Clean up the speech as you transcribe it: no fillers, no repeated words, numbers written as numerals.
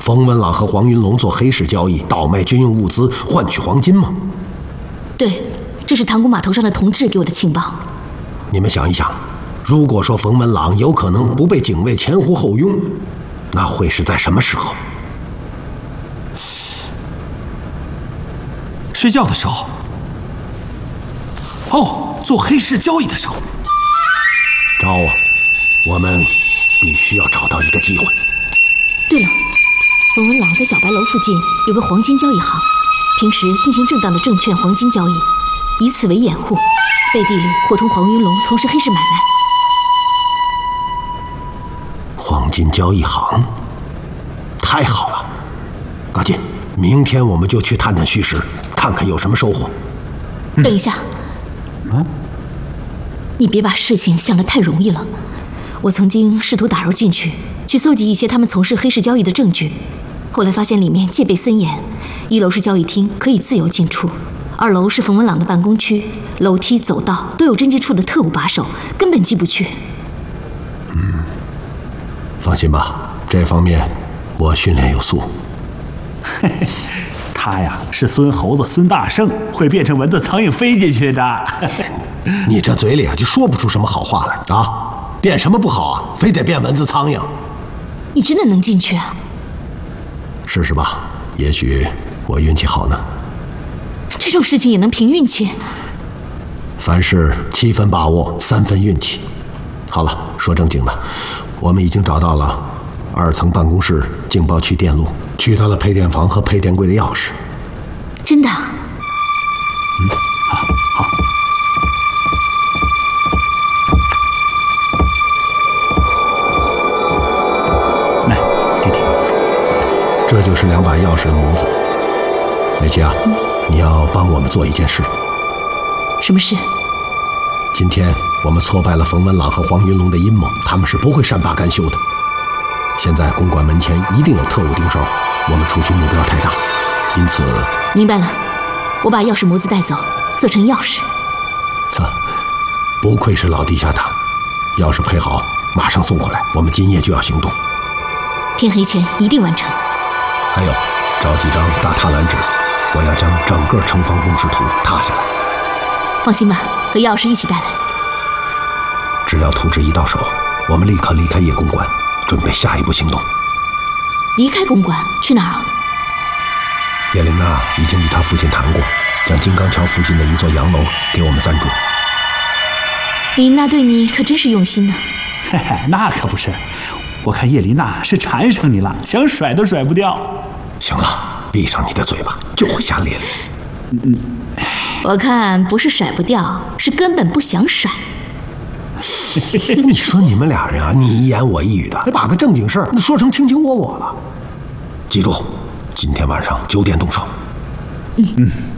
冯文朗和黄云龙做黑市交易，倒卖军用物资换取黄金吗？ 对，这是塘沽码头上的同志给我的情报。 你们想一想，如果说冯文朗有可能不被警卫前呼后拥，那会是在什么时候？ 睡觉的时候。哦，做黑市交易的时候。 招啊！我们必须要找到一个机会。 对了，冯文朗在小白楼附近有个黄金交易行，平时进行正当的证券黄金交易，以此为掩护，背地里伙同黄云龙从事黑市买卖。 黄金交易行，太好了！高进，明天我们就去探探虚实，看看有什么收获。 等一下，你别把事情想得太容易了。我曾经试图打入进去，去搜集一些他们从事黑市交易的证据，后来发现里面戒备森严，1楼是交易厅，可以自由进出；2楼是冯文朗的办公区，楼梯、走道都有侦缉处的特务把守，根本进不去。 放心吧，这方面我训练有素。 嘿嘿，他呀是孙猴子孙大圣，会变成蚊子苍蝇飞进去的。 你这嘴里啊就说不出什么好话来啊！变什么不好啊，非得变蚊子苍蝇。 你真的能进去啊？ 试试吧，也许我运气好呢。 这种事情也能凭运气？ 凡事7分把握，3分运气。好了，说正经的，我们已经找到了2层办公室警报区电路，取到了配电房和配电柜的钥匙。 真的？ 好。来，弟弟， 这就是2把钥匙的模子。美琪啊，你要帮我们做一件事。 什么事？ 今天我们挫败了冯文朗和黄云龙的阴谋，他们是不会善罢甘休的。现在公馆门前一定有特务盯梢，我们出去目标太大，因此…… 明白了，我把钥匙模子带走，做成钥匙。 不愧是老地下党，钥匙配好，马上送回来，我们今夜就要行动。 天黑前一定完成。 还有，找几张大踏蓝纸，我要将整个城防工事图踏下来。 放心吧，和钥匙一起带来。 只要图纸一到手，我们立刻离开叶公馆，准备下一步行动。 离开公馆去哪儿啊？ 叶琳娜已经与他父亲谈过，将金刚桥附近的一座洋楼给我们暂住。 琳娜对你可真是用心呢。 嘿嘿，那可不是，我看叶琳娜是缠上你了，想甩都甩不掉。 行了，闭上你的嘴巴，就会瞎咧咧。 我看不是甩不掉，是根本不想甩。 你说你们俩人啊，你一言我一语的，把个正经事儿说成卿卿我我了。记住，今天晚上9点动手。 嗯。